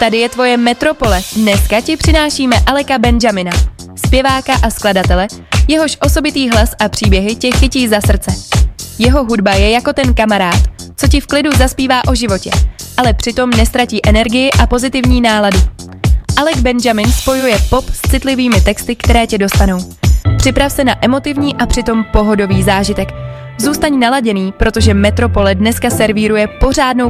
Tady je tvoje Metropole. Dneska ti přinášíme Aleka Benjamina, zpěváka a skladatele, jehož osobitý hlas a příběhy tě chytí za srdce. Jeho hudba je jako ten kamarád, co ti v klidu zaspívá o životě, ale přitom nestratí energii a pozitivní náladu. Alek Benjamin spojuje pop s citlivými texty, které tě dostanou. Připrav se na emotivní a přitom pohodový zážitek. Zůstaň naladěný, protože Metropole dneska servíruje pořádnou